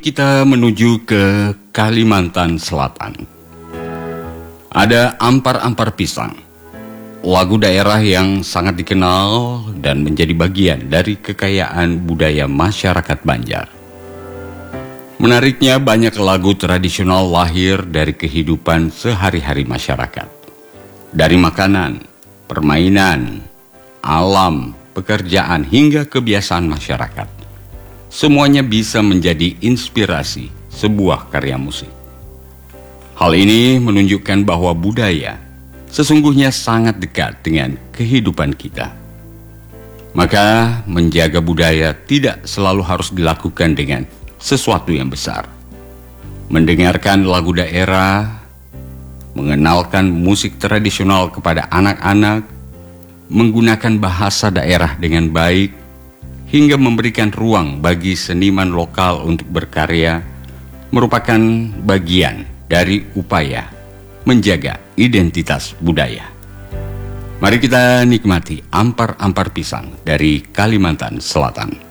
kita menuju ke Kalimantan Selatan. Ada ampar-ampar pisang, lagu daerah yang sangat dikenal dan menjadi bagian dari kekayaan budaya masyarakat Banjar. Menariknya, banyak lagu tradisional lahir dari kehidupan sehari-hari masyarakat. Dari makanan, permainan, alam, pekerjaan, hingga kebiasaan masyarakat. Semuanya bisa menjadi inspirasi sebuah karya musik. Hal ini menunjukkan bahwa budaya sesungguhnya sangat dekat dengan kehidupan kita. Maka menjaga budaya tidak selalu harus dilakukan dengan sesuatu yang besar. Mendengarkan lagu daerah, mengenalkan musik tradisional kepada anak-anak, menggunakan bahasa daerah dengan baik, hingga memberikan ruang bagi seniman lokal untuk berkarya, merupakan bagian dari upaya menjaga identitas budaya. Mari kita nikmati ampar-ampar pisang dari Kalimantan Selatan.